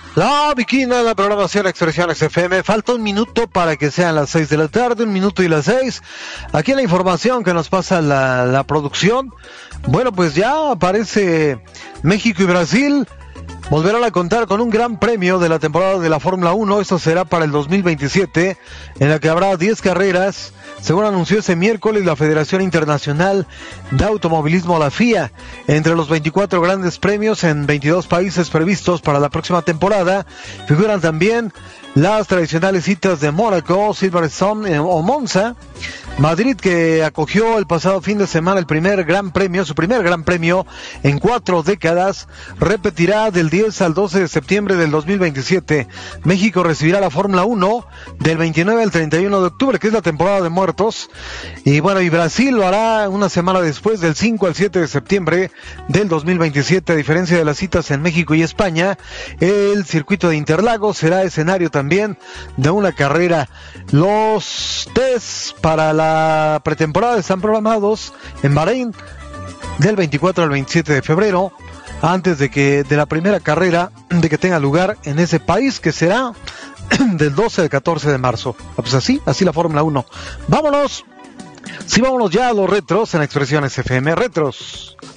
La Viquina, la programación Expresiones FM. Falta un minuto para que sean las 6 de la tarde, 1:06. Aquí en la información que nos pasa la producción. Bueno, pues ya aparece México y Brasil. Volverán a contar con un gran premio de la temporada de la Fórmula 1. Esto será para el 2027, en la que habrá 10 carreras, según anunció ese miércoles la Federación Internacional de Automovilismo, la FIA. Entre los 24 grandes premios en 22 países previstos para la próxima temporada, figuran también las tradicionales citas de Mónaco, Silverstone o Monza. Madrid, que acogió el pasado fin de semana su primer gran premio en 4 décadas, repetirá del 10 al 12 de septiembre del 2027. México recibirá la Fórmula 1 del 29 al 31 de octubre, que es la temporada de muertos. Y bueno, y Brasil lo hará una semana después, del 5 al 7 de septiembre del 2027. A diferencia de las citas en México y España, el circuito de Interlagos será escenario también de una carrera. Los test para la pretemporada están programados en Bahrein del 24 al 27 de febrero, antes de la primera carrera de que tenga lugar en ese país, que será del 12 al 14 de marzo. Pues así la Fórmula 1. Vámonos ya a los retros en Expresiones FM. Retros.